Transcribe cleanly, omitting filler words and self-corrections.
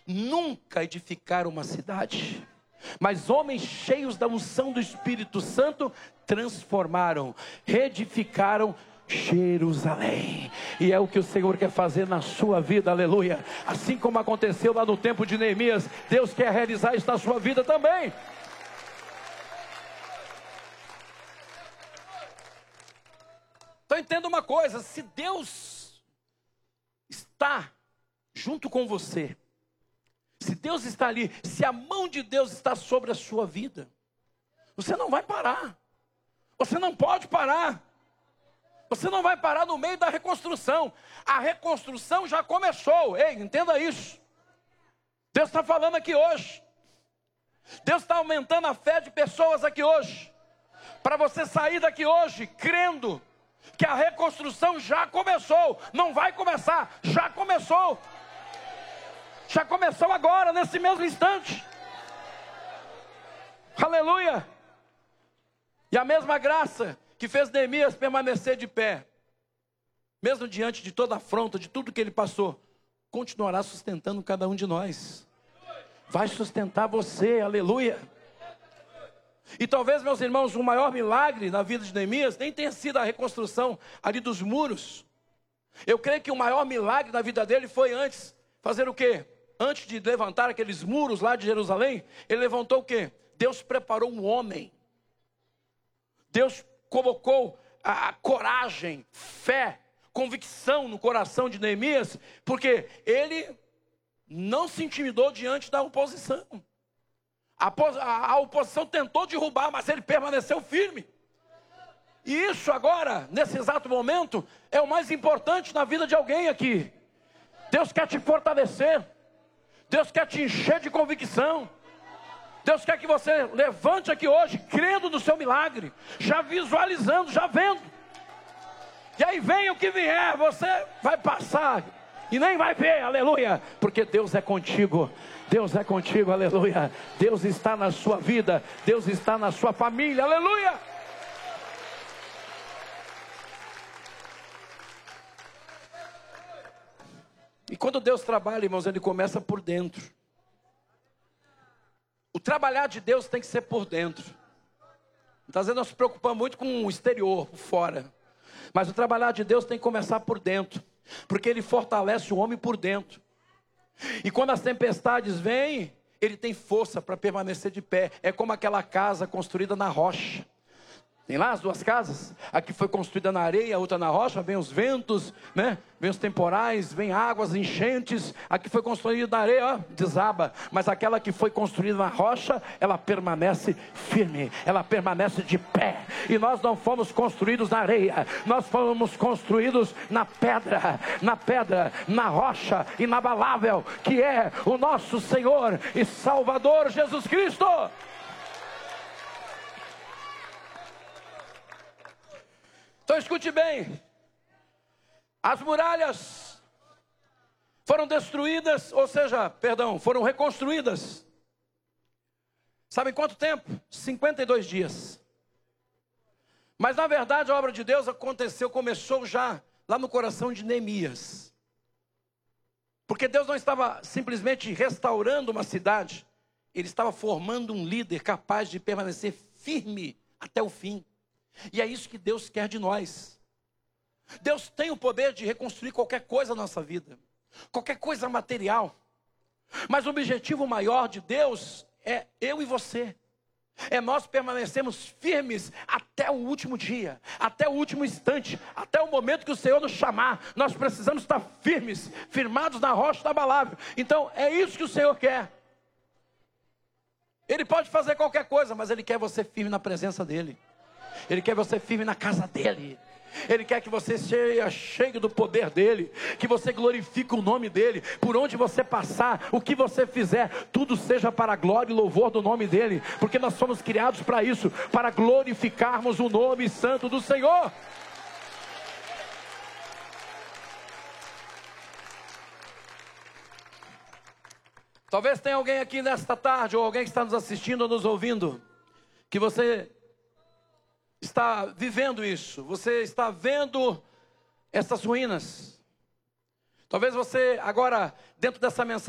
nunca edificaram uma cidade, mas homens cheios da unção do Espírito Santo transformaram, reedificaram Jerusalém. E é o que o Senhor quer fazer na sua vida, aleluia. Assim como aconteceu lá no tempo de Neemias, Deus quer realizar isso na sua vida também. Então entenda uma coisa: se Deus está junto com você, se Deus está ali, se a mão de Deus está sobre a sua vida, você não vai parar. Você não pode parar. Você não vai parar no meio da reconstrução. A reconstrução já começou. Ei, entenda isso. Deus está falando aqui hoje. Deus está aumentando a fé de pessoas aqui hoje, para você sair daqui hoje crendo que a reconstrução já começou. Não vai começar, já começou. Já começou agora, nesse mesmo instante. Aleluia. E a mesma graça que fez Neemias permanecer de pé, mesmo diante de toda a afronta, de tudo que ele passou, continuará sustentando cada um de nós. Vai sustentar você, aleluia. E talvez, meus irmãos, o maior milagre na vida de Neemias nem tenha sido a reconstrução ali dos muros. Eu creio que o maior milagre na vida dele foi antes, fazer o quê? Antes de levantar aqueles muros lá de Jerusalém, ele levantou o quê? Deus preparou um homem. Deus colocou a coragem, fé, convicção no coração de Neemias, porque ele não se intimidou diante da oposição. A oposição tentou derrubar, mas ele permaneceu firme. E isso agora, nesse exato momento, é o mais importante na vida de alguém aqui. Deus quer te fortalecer. Deus quer te encher de convicção. Deus quer que você levante aqui hoje, crendo no seu milagre, já visualizando, já vendo. E aí vem o que vier, você vai passar e nem vai ver, aleluia, porque Deus é contigo. Deus é contigo, aleluia. Deus está na sua vida, Deus está na sua família, aleluia. E quando Deus trabalha, irmãos, Ele começa por dentro. O trabalhar de Deus tem que ser por dentro. Às vezes nós nos preocupamos muito com o exterior, por fora. Mas o trabalhar de Deus tem que começar por dentro, porque Ele fortalece o homem por dentro. E quando as tempestades vêm, Ele tem força para permanecer de pé. É como aquela casa construída na rocha. Tem lá as duas casas, a que foi construída na areia, a outra na rocha, vem os ventos, né? Vem os temporais, vem águas, enchentes. A que foi construída na areia, ó, desaba, mas aquela que foi construída na rocha, ela permanece firme, ela permanece de pé. E nós não fomos construídos na areia, nós fomos construídos na pedra, na rocha inabalável, que é o nosso Senhor e Salvador Jesus Cristo. Então escute bem, as muralhas foram destruídas, foram reconstruídas. Sabe em quanto tempo? 52 dias. Mas na verdade a obra de Deus começou já lá no coração de Neemias. Porque Deus não estava simplesmente restaurando uma cidade, Ele estava formando um líder capaz de permanecer firme até o fim. E é isso que Deus quer de nós. Deus tem o poder de reconstruir qualquer coisa na nossa vida, qualquer coisa material. Mas o objetivo maior de Deus é eu e você. É nós permanecermos firmes até o último dia, até o último instante, até o momento que o Senhor nos chamar. Nós precisamos estar firmes, firmados na rocha inabalável. Então é isso que o Senhor quer. Ele pode fazer qualquer coisa, mas Ele quer você firme na presença dEle. Ele quer você firme na casa dEle. Ele quer que você seja cheio do poder dEle, que você glorifique o nome dEle. Por onde você passar, o que você fizer, tudo seja para a glória e louvor do nome dEle. Porque nós somos criados para isso, para glorificarmos o nome santo do Senhor. Talvez tenha alguém aqui nesta tarde, ou alguém que está nos assistindo ou nos ouvindo, que você está vivendo isso, você está vendo essas ruínas. Talvez você agora, dentro dessa mensagem,